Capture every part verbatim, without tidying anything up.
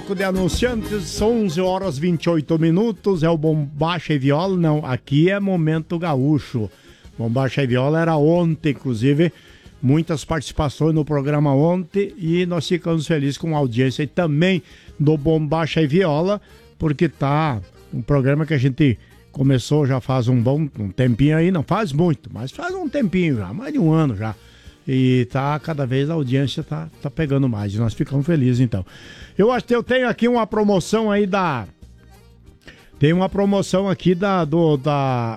bloco de anunciantes, onze horas e vinte e oito minutos, é o Bombacha e Viola, não, aqui é Momento Gaúcho. Bombacha e Viola era ontem, inclusive, muitas participações no programa ontem e nós ficamos felizes com a audiência e também do Bombacha e Viola, porque tá um programa que a gente começou já faz um bom um tempinho aí, não faz muito, mas faz um tempinho já, mais de um ano já. E tá, cada vez a audiência tá, tá pegando mais. E nós ficamos felizes, então. Eu acho que eu tenho aqui uma promoção aí da... Tem uma promoção aqui da... Do, da,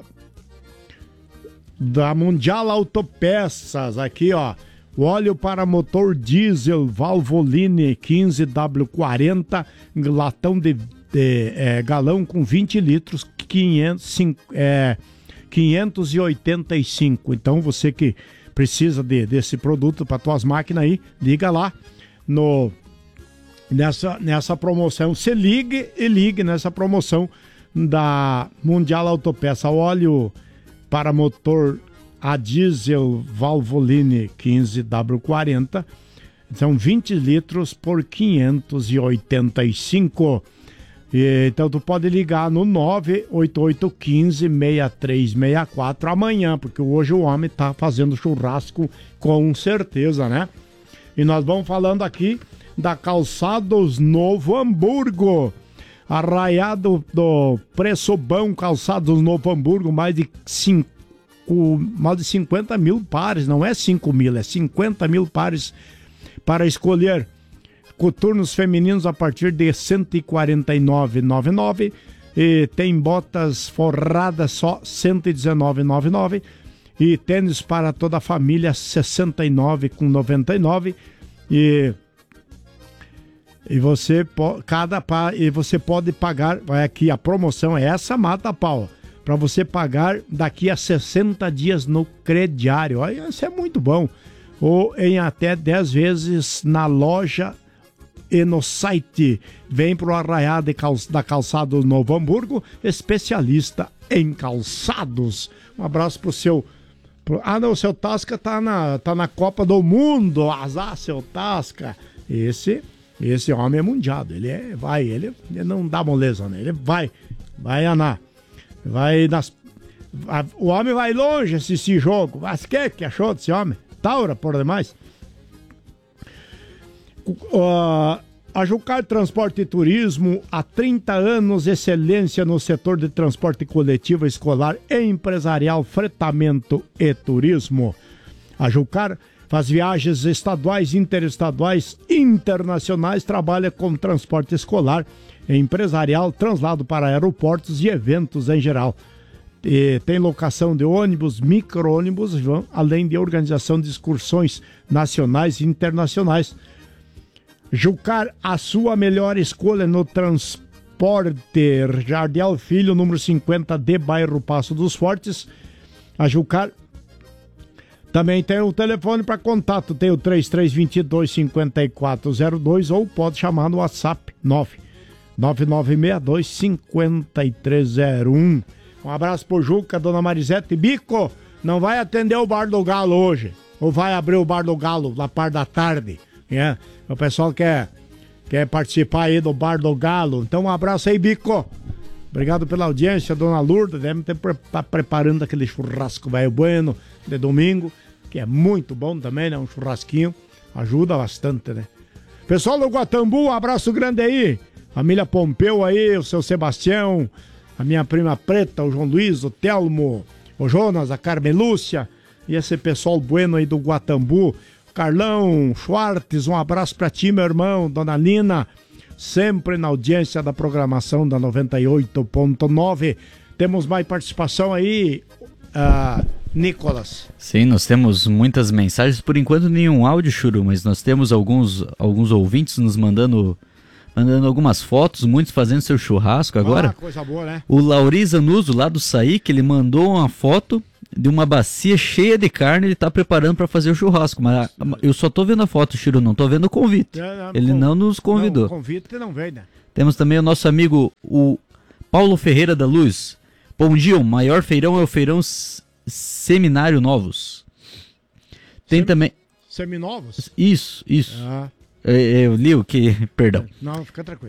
da Mundial Autopeças. Aqui, ó. O óleo para motor diesel Valvoline quinze W quarenta. Latão de, de é, galão com vinte litros. quinhentos, é, quinhentos e oitenta e cinco. Então, você que... precisa de, desse produto para tuas máquinas aí, liga lá no, nessa, nessa promoção. Você ligue e ligue nessa promoção da Mundial Autopeça. Óleo para motor a diesel Valvoline quinze W quarenta. São vinte litros por quinhentos e oitenta e cinco. E, então tu pode ligar no nove oito oito um cinco seis três seis quatro amanhã, porque hoje o homem tá fazendo churrasco com certeza, né? E nós vamos falando aqui da Calçados Novo Hamburgo. Arraiado do preço bom, Calçados Novo Hamburgo, mais de, cinco, mais de cinquenta mil pares, não é cinco mil, é cinquenta mil pares para escolher. Coturnos femininos a partir de cento e quarenta e nove reais e noventa e nove centavos. E tem botas forradas só cento e dezenove reais e noventa e nove centavos. E tênis para toda a família sessenta e nove reais e noventa e nove centavos. E, e, você, cada, e você pode pagar, vai aqui, a promoção é essa, mata a pau. Para você pagar daqui a sessenta dias no crediário. Olha, isso é muito bom. Ou em até dez vezes na loja e no site. Vem pro Arraiado de Cal... da Calçados Novo Hamburgo, especialista em calçados. Um abraço pro seu... Pro... Ah, não, o seu Tasca tá na, tá na Copa do Mundo. Azar, seu Tasca. Esse, esse homem é mundiado. Ele é, vai, ele, ele não dá moleza, né? Ele vai, vai anar. Vai nas... O homem vai longe assistir jogo. Mas que que achou desse homem? Taura, por demais. Uh, a Jucar Transporte e Turismo, há trinta anos, excelência no setor de transporte coletivo, escolar e empresarial, fretamento e turismo. A Jucar faz viagens estaduais, interestaduais, internacionais, trabalha com transporte escolar e empresarial, translado para aeroportos e eventos em geral. E tem locação de ônibus, micro-ônibus, além de organização de excursões nacionais e internacionais. Jucar, a sua melhor escolha no transporte. Jardial Filho, número cinquenta D, bairro Passo dos Fortes. A Jucar também tem o telefone para contato, tem o três três dois dois, cinco quatro zero dois ou pode chamar no WhatsApp nove nove nove seis dois, cinco três zero um. Um abraço pro Juca, dona Marisete. Bico, não vai atender o Bar do Galo hoje, ou vai abrir o Bar do Galo na parte da tarde, né? O pessoal quer, quer participar aí do Bar do Galo. Então um abraço aí, Bico. Obrigado pela audiência, dona Lourdes. Deve estar pre preparando aquele churrasco velho bueno de domingo, que é muito bom também, né? Um churrasquinho. Ajuda bastante, né? Pessoal do Guatambu, um abraço grande aí. Família Pompeu aí, o seu Sebastião, a minha prima Preta, o João Luiz, o Telmo, o Jonas, a Carmelúcia e esse pessoal bueno aí do Guatambu. Carlão, Schwartz, um abraço pra ti, meu irmão, dona Lina, sempre na audiência da programação da noventa e oito ponto nove. Temos mais participação aí, uh, Nicolas. Sim, nós temos muitas mensagens, por enquanto nenhum áudio, Churu, mas nós temos alguns, alguns ouvintes nos mandando, mandando algumas fotos, muitos fazendo seu churrasco agora. Ah, coisa boa, né? O Lauri Zanuso, lá do Saíque, ele mandou uma foto de uma bacia cheia de carne, ele tá preparando para fazer o churrasco, mas eu só tô vendo a foto, Chiro, não tô vendo o convite. É, não, ele com... não nos convidou. Não, o convite não vem, né? Temos também o nosso amigo, o Paulo Ferreira da Luz. Bom dia, o maior feirão é o feirão Seminário Novos. Tem Sem... também... Seminovos? Isso, isso. Ah. Eu, eu li o que... Perdão. Não, fica tranquilo.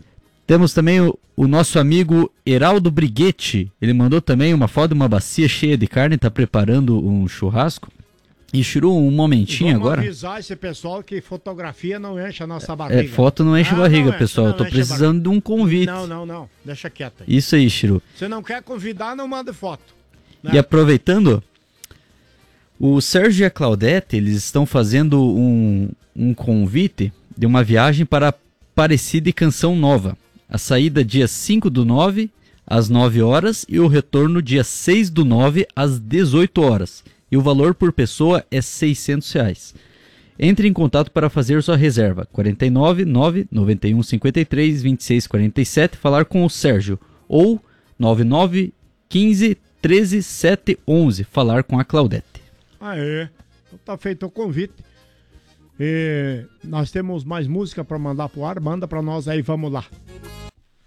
Temos também o, o nosso amigo Heraldo Briguetti. Ele mandou também uma foto de uma bacia cheia de carne, tá preparando um churrasco. E tirou um momentinho Vamos agora. Vamos avisar esse pessoal que fotografia não enche a nossa barriga. É, foto não enche ah, barriga, não pessoal. Enche, Eu tô precisando de um convite. Não, não, não. Deixa quieto aí. Isso aí, Chiru. Você não quer convidar, não manda foto. Né? E aproveitando, o Sérgio e a Claudete, eles estão fazendo um, um convite de uma viagem para Aparecida e Canção Nova. A saída dia cinco do nove, às nove horas, e o retorno dia seis do nove, às dezoito horas. E o valor por pessoa é seiscentos reais. Entre em contato para fazer sua reserva. quarenta e nove, nove, noventa e um, cinquenta e três, vinte e seis, quarenta e sete. Falar com o Sérgio. Ou nove nove, quinze, treze, sete, onze. Falar com a Claudete. Aê. Então tá feito o convite. E nós temos mais música para mandar pro ar. Manda para nós aí, vamos lá.